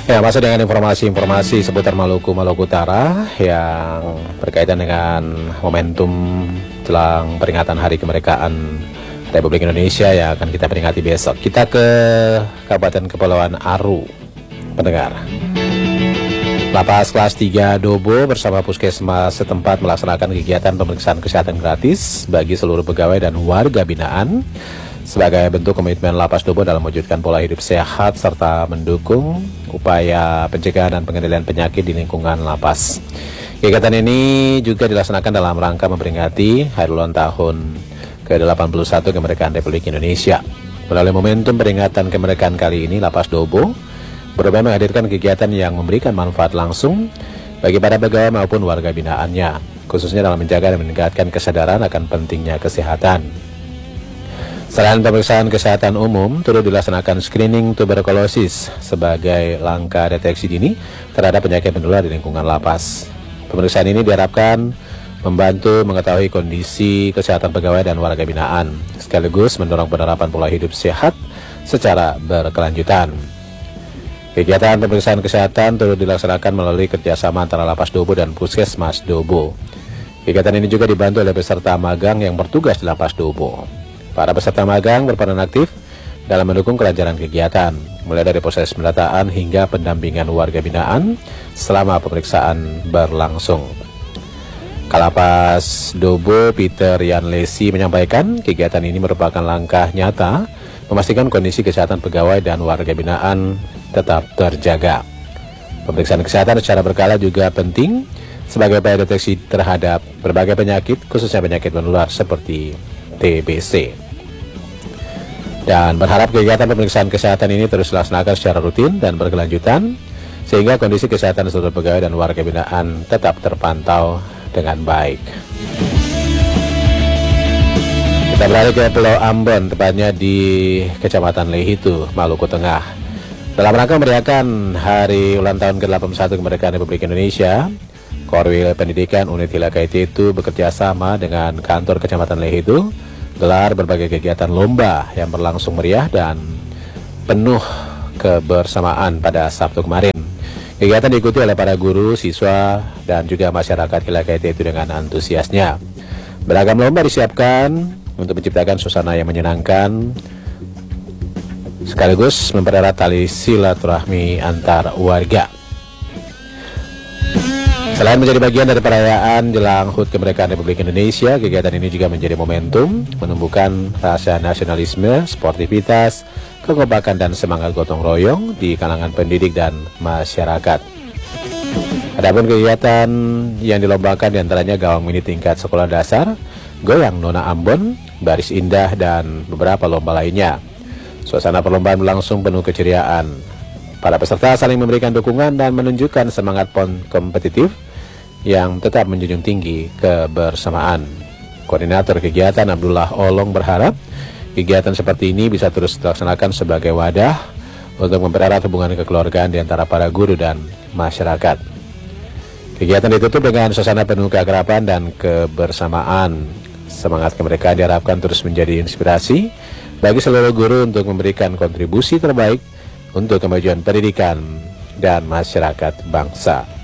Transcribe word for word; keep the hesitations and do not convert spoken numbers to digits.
Ya, masih dengan informasi-informasi seputar Maluku, Maluku Utara yang berkaitan dengan momentum jelang peringatan Hari Kemerdekaan Republik Indonesia yang akan kita peringati besok. Kita ke Kabupaten Kepulauan Aru, pendengar. Lapas kelas tiga Dobo bersama puskesmas setempat melaksanakan kegiatan pemeriksaan kesehatan gratis bagi seluruh pegawai dan warga binaan sebagai bentuk komitmen Lapas Dobo dalam mewujudkan pola hidup sehat serta mendukung upaya pencegahan dan pengendalian penyakit di lingkungan lapas. Kegiatan ini juga dilaksanakan dalam rangka memperingati hari ulang tahun ke delapan puluh satu kemerdekaan Republik Indonesia. Melalui momentum peringatan kemerdekaan kali ini, Lapas Dobo berupaya menghadirkan kegiatan yang memberikan manfaat langsung bagi para pegawai maupun warga binaannya, khususnya dalam menjaga dan meningkatkan kesadaran akan pentingnya kesehatan. Selain pemeriksaan kesehatan umum, turut dilaksanakan screening tuberkulosis sebagai langkah deteksi dini terhadap penyakit menular di lingkungan lapas. Pemeriksaan ini diharapkan membantu mengetahui kondisi kesehatan pegawai dan warga binaan, sekaligus mendorong penerapan pola hidup sehat secara berkelanjutan. Kegiatan pemeriksaan kesehatan turut dilaksanakan melalui kerjasama antara Lapas Dobo dan Puskesmas Dobo. Kegiatan ini juga dibantu oleh peserta magang yang bertugas di Lapas Dobo. Para peserta magang berperan aktif dalam mendukung kelancaran kegiatan, mulai dari proses pendataan hingga pendampingan warga binaan selama pemeriksaan berlangsung. Kalapas Dobo Peter Yan Lesi menyampaikan kegiatan ini merupakan langkah nyata memastikan kondisi kesehatan pegawai dan warga binaan tetap terjaga. Pemeriksaan kesehatan secara berkala juga penting sebagai upaya deteksi terhadap berbagai penyakit, khususnya penyakit menular seperti T B C. Dan berharap kegiatan pemeriksaan kesehatan ini terus dilaksanakan secara rutin dan berkelanjutan sehingga kondisi kesehatan seluruh pegawai dan warga binaan tetap terpantau dengan baik. Kita beralih ke Pulau Ambon, tepatnya di Kecamatan Lehitu, Maluku Tengah. Dalam rangka merayakan hari ulang tahun ke delapan puluh satu kemerdekaan Republik Indonesia, Korwil Pendidikan Unit Hilakay Tetu bekerja sama dengan kantor Kecamatan Lehitu gelar berbagai kegiatan lomba yang berlangsung meriah dan penuh kebersamaan pada Sabtu kemarin. Kegiatan diikuti oleh para guru, siswa, dan juga masyarakat Hilakay Tetu dengan antusiasnya. Beragam lomba disiapkan untuk menciptakan suasana yang menyenangkan sekaligus mempererat tali silaturahmi antar warga. Selain menjadi bagian dari perayaan jelang H U T Kemerdekaan Republik Indonesia, kegiatan ini juga menjadi momentum menumbuhkan rasa nasionalisme, sportivitas, kekompakan dan semangat gotong royong di kalangan pendidik dan masyarakat. Adapun kegiatan yang dilombakan diantaranya gawang mini tingkat sekolah dasar, goyang Nona Ambon, baris indah, dan beberapa lomba lainnya. Suasana perlombaan berlangsung penuh keceriaan. Para peserta saling memberikan dukungan dan menunjukkan semangat pon kompetitif yang tetap menjunjung tinggi kebersamaan. Koordinator kegiatan Abdullah Olong berharap kegiatan seperti ini bisa terus dilaksanakan sebagai wadah untuk mempererat hubungan kekeluargaan di antara para guru dan masyarakat. Kegiatan ditutup dengan suasana penuh keakraban dan kebersamaan. Semangat kemerdekaan diharapkan terus menjadi inspirasi bagi seluruh guru untuk memberikan kontribusi terbaik untuk kemajuan pendidikan dan masyarakat bangsa.